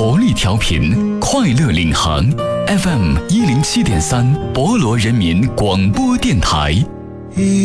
活力调频，快乐领航 FM 107.3，博罗人民广播电台。